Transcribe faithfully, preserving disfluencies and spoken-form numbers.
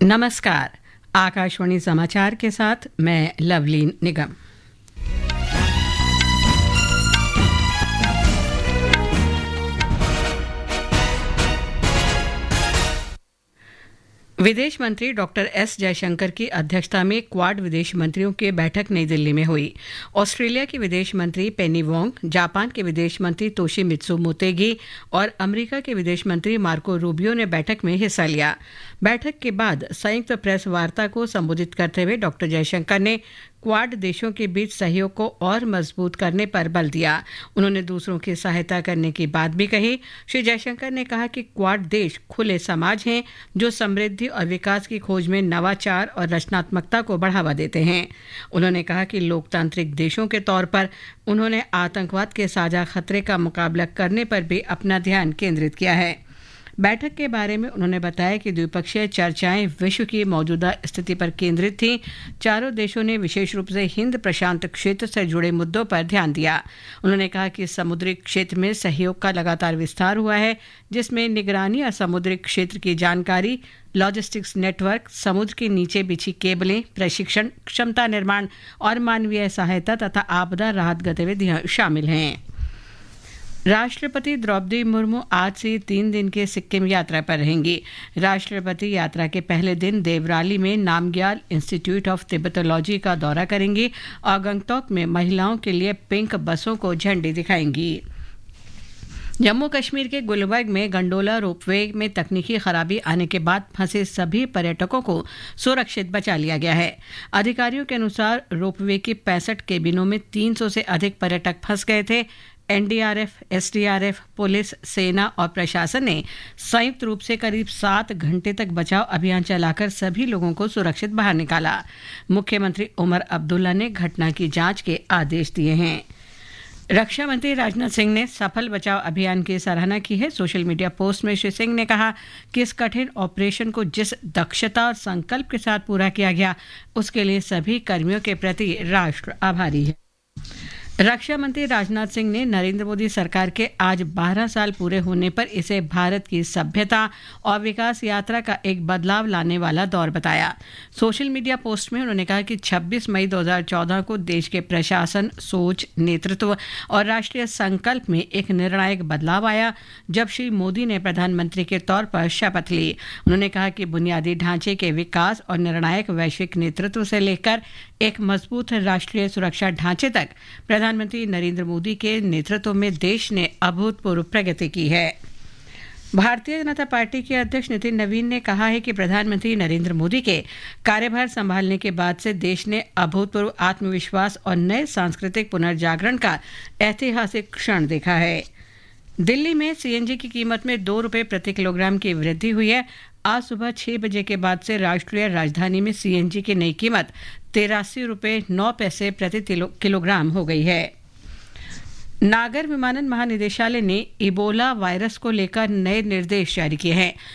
नमस्कार। आकाशवाणी समाचार के साथ मैं लवलीन निगम। विदेश मंत्री डॉक्टर एस जयशंकर की अध्यक्षता में क्वाड विदेश मंत्रियों की बैठक नई दिल्ली में हुई। ऑस्ट्रेलिया के विदेश मंत्री पेनी वोंग, जापान के विदेश मंत्री तोशिमित्सु मोतेगी और अमेरिका के विदेश मंत्री मार्को रूबियो ने बैठक में हिस्सा लिया। बैठक के बाद संयुक्त प्रेस वार्ता को संबोधित करते हुए डॉक्टर जयशंकर ने क्वाड देशों के बीच सहयोग को और मजबूत करने पर बल दिया। उन्होंने दूसरों की सहायता करने की बात भी कही। श्री जयशंकर ने कहा कि क्वाड देश खुले समाज हैं जो समृद्धि और विकास की खोज में नवाचार और रचनात्मकता को बढ़ावा देते हैं। उन्होंने कहा कि लोकतांत्रिक देशों के तौर पर उन्होंने आतंकवाद के साझा खतरे का मुकाबला करने पर भी अपना ध्यान केंद्रित किया है। बैठक के बारे में उन्होंने बताया कि द्विपक्षीय चर्चाएं विश्व की मौजूदा स्थिति पर केंद्रित थीं। चारों देशों ने विशेष रूप से हिंद प्रशांत क्षेत्र से जुड़े मुद्दों पर ध्यान दिया। उन्होंने कहा कि समुद्री क्षेत्र में सहयोग का लगातार विस्तार हुआ है, जिसमें निगरानी और समुद्री क्षेत्र की जानकारी, लॉजिस्टिक्स नेटवर्क, समुद्र के नीचे बिछी केबलें, प्रशिक्षण, क्षमता निर्माण और मानवीय सहायता तथा आपदा राहत गतिविधियां शामिल हैं। राष्ट्रपति द्रौपदी मुर्मू आज से तीन दिन के सिक्किम यात्रा पर रहेंगी। राष्ट्रपति यात्रा के पहले दिन देवराली में नामग्याल इंस्टीट्यूट ऑफ तिब्बतोलॉजी का दौरा करेंगी और गंगटोक में महिलाओं के लिए पिंक बसों को झंडी दिखाएंगी। जम्मू कश्मीर के गुलबर्ग में गंडोला रोपवे में तकनीकी खराबी आने के बाद फंसे सभी पर्यटकों को सुरक्षित बचा लिया गया है। अधिकारियों के अनुसार रोपवे की पैंसठ केबिनों में तीन सौ से अधिक पर्यटक फंस गए थे। एनडीआरएफ, एसडीआरएफ, पुलिस, सेना और प्रशासन ने संयुक्त रूप से करीब सात घंटे तक बचाव अभियान चलाकर सभी लोगों को सुरक्षित बाहर निकाला। मुख्यमंत्री उमर अब्दुल्ला ने घटना की जांच के आदेश दिए हैं। रक्षा मंत्री राजनाथ सिंह ने सफल बचाव अभियान की सराहना की है। सोशल मीडिया पोस्ट में श्री सिंह ने कहा कि इस कठिन ऑपरेशन को जिस दक्षता और संकल्प के साथ पूरा किया गया, उसके लिए सभी कर्मियों के प्रति राष्ट्र आभारी है। रक्षा मंत्री राजनाथ सिंह ने नरेंद्र मोदी सरकार के आज बारह साल पूरे होने पर इसे भारत की सभ्यता और विकास यात्रा का एक बदलाव लाने वाला दौर बताया। सोशल मीडिया पोस्ट में उन्होंने कहा कि छब्बीस मई दो हज़ार चौदह को देश के प्रशासन, सोच, नेतृत्व और राष्ट्रीय संकल्प में एक निर्णायक बदलाव आया जब श्री मोदी ने प्रधानमंत्री के तौर पर शपथ ली। उन्होंने कहा कि बुनियादी ढांचे के विकास और निर्णायक वैश्विक नेतृत्व से लेकर एक मजबूत राष्ट्रीय सुरक्षा ढांचे तक प्रधानमंत्री नरेंद्र मोदी के नेतृत्व में देश ने अभूतपूर्व प्रगति की है। भारतीय जनता पार्टी के अध्यक्ष नितिन नवीन ने कहा है कि प्रधानमंत्री नरेंद्र मोदी के कार्यभार संभालने के बाद से देश ने अभूतपूर्व आत्मविश्वास और नए सांस्कृतिक पुनर्जागरण का ऐतिहासिक क्षण देखा है। दिल्ली में सीएनजी की कीमत में दो रुपये प्रति किलोग्राम की वृद्धि हुई है। आज सुबह छह बजे के बाद से राष्ट्रीय राजधानी में सीएनजी की नई कीमत तिरासी रुपये नौ पैसे प्रति किलोग्राम हो गई है। नागर विमानन महानिदेशालय ने इबोला वायरस को लेकर नए निर्देश जारी किए हैं।